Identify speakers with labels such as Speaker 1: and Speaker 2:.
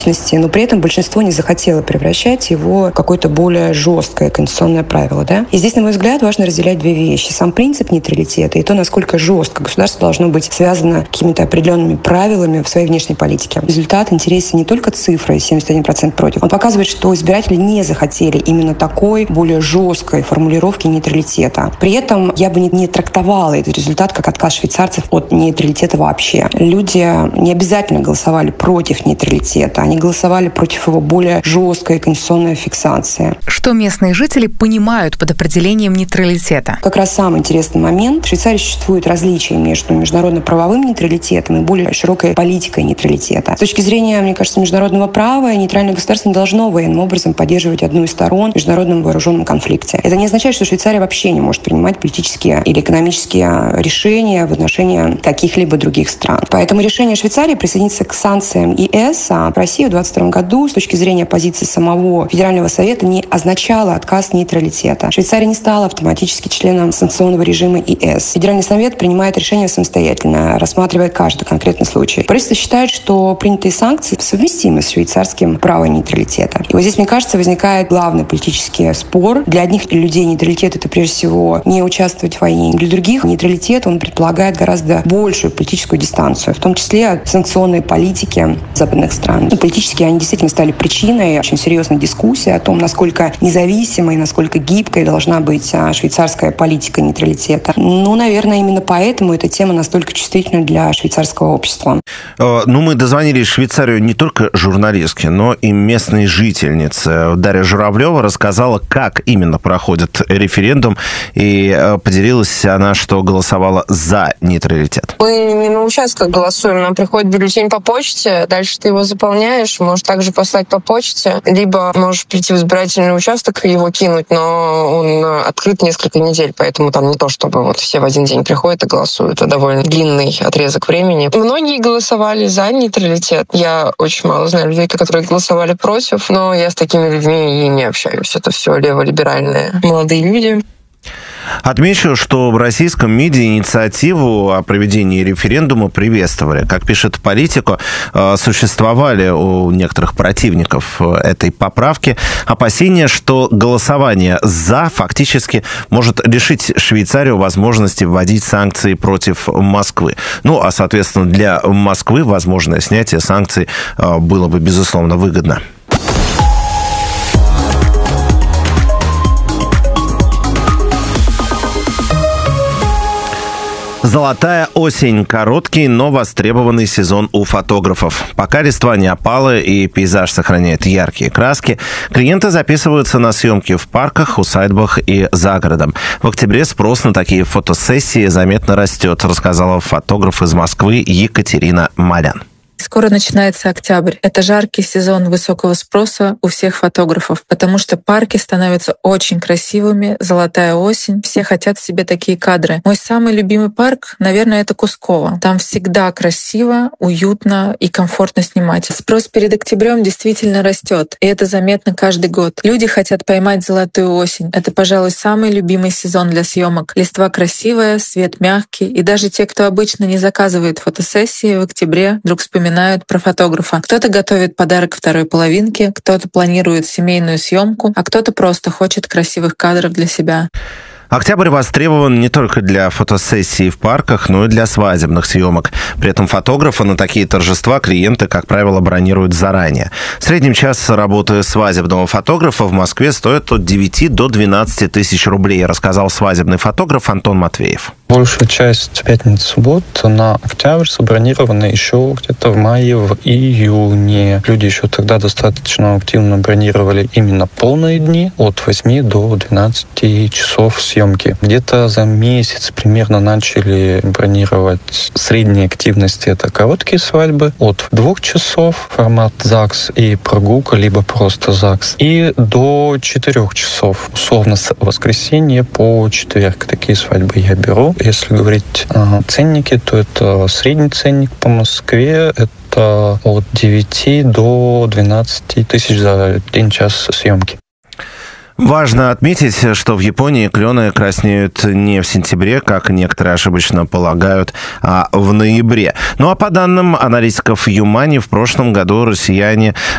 Speaker 1: но при этом большинство не захотело превращать его в какое-то более жесткое конституционное правило. Да? И здесь, на мой взгляд, важно разделять две вещи. Сам принцип нейтралитета и то, насколько жестко государство должно быть связано какими-то определенными правилами в своей внешней политике. Результат интересен не только цифрой 71% против. Он показывает, что избиратели не захотели именно такой более жесткой формулировки нейтралитета. При этом я бы не трактовала этот результат как отказ швейцарцев от нейтралитета вообще. Люди не обязательно голосовали против нейтралитета. Они голосовали против его более жесткой конституционной фиксации.
Speaker 2: Что местные жители понимают под определением нейтралитета?
Speaker 1: Как раз самый интересный момент. В Швейцарии существует различие между международно-правовым нейтралитетом и более широкой политикой нейтралитета. С точки зрения, мне кажется, международного права, нейтральное государство не должно военным образом поддерживать одну из сторон в международном вооруженном конфликте. Это не означает, что Швейцария вообще не может принимать политические или экономические решения в отношении каких-либо других стран. Поэтому решение Швейцарии присоединиться к санкциям ЕС в России в 2022 году с точки зрения позиции самого Федерального совета не означало отказ нейтралитета. Швейцария не стала автоматически членом санкционного режима ЕС. Федеральный совет принимает решения самостоятельно, рассматривая каждый конкретный случай. Правительство считает, что принятые санкции совместимы с швейцарским правом нейтралитета. И вот здесь, мне кажется, возникает главный политический спор. Для одних людей нейтралитет — это прежде всего не участвовать в войне. Для других нейтралитет, он предполагает гораздо большую политическую дистанцию, в том числе от санкционной политики западных стран. Политически они действительно стали причиной очень серьезной дискуссии о том, насколько независимой, насколько гибкой должна быть швейцарская политика нейтралитета. Наверное, именно поэтому эта тема настолько чувствительна для швейцарского общества.
Speaker 3: Мы дозвонились в Швейцарию не только журналистки, но и местной жительнице. Дарья Журавлева рассказала, как именно проходит референдум, и поделилась она, что голосовала за нейтралитет.
Speaker 4: Мы не на участках голосуем, нам приходит бюллетень по почте, дальше ты его заполняешь, можешь также послать по почте, либо можешь прийти в избирательный участок и его кинуть, но он открыт несколько недель, поэтому там не то, чтобы все в один день приходят и голосуют, это довольно длинный отрезок времени. Многие голосовали за нейтралитет. Я очень мало знаю людей, которые голосовали против, но я с такими людьми и не общаюсь. Это все лево-либеральные молодые люди.
Speaker 3: Отмечу, что в российском МИДе инициативу о проведении референдума приветствовали. Как пишет Политико, существовали у некоторых противников этой поправки опасения, что голосование «за» фактически может лишить Швейцарию возможности вводить санкции против Москвы. А, соответственно, для Москвы возможное снятие санкций было бы, безусловно, выгодно. Золотая осень. Короткий, но востребованный сезон у фотографов. Пока листва не опала и пейзаж сохраняет яркие краски, клиенты записываются на съемки в парках, усадьбах и за городом. В октябре спрос на такие фотосессии заметно растет, рассказала фотограф из Москвы Екатерина Малян.
Speaker 5: Скоро начинается октябрь. Это жаркий сезон высокого спроса у всех фотографов, потому что парки становятся очень красивыми, золотая осень, все хотят себе такие кадры. Мой самый любимый парк, наверное, это Кусково. Там всегда красиво, уютно и комфортно снимать. Спрос перед октябрем действительно растет, и это заметно каждый год. Люди хотят поймать золотую осень. Это, пожалуй, самый любимый сезон для съемок. Листва красивая, свет мягкий, и даже те, кто обычно не заказывает фотосессии, в октябре вдруг вспоминают про фотографа. Кто-то готовит подарок второй половинке, кто-то планирует семейную съемку, а кто-то просто хочет красивых кадров для себя.
Speaker 3: Октябрь востребован не только для фотосессий в парках, но и для свадебных съемок. При этом фотографы на такие торжества клиенты, как правило, бронируют заранее. В среднем час работы свадебного фотографа в Москве стоит от 9 до 12 тысяч рублей, рассказал свадебный фотограф Антон Матвеев.
Speaker 6: Большую часть пятниц-суббот на октябрь забронированы еще где-то в мае, в июне. Люди еще тогда достаточно активно бронировали именно полные дни от 8 до 12 часов съемки. Где-то за месяц примерно начали бронировать средней активности. Это короткие свадьбы от 2 часов, формат ЗАГС и прогулка, либо просто ЗАГС, и до 4 часов. Условно с воскресенья по четверг. Такие свадьбы я беру. Если говорить о ценнике, то это средний ценник по Москве. Это от 9 до 12 тысяч за 1 час съемки.
Speaker 3: Важно отметить, что в Японии клены краснеют не в сентябре, как некоторые ошибочно полагают, а в ноябре. Ну а по данным аналитиков Юмани, в прошлом году россияне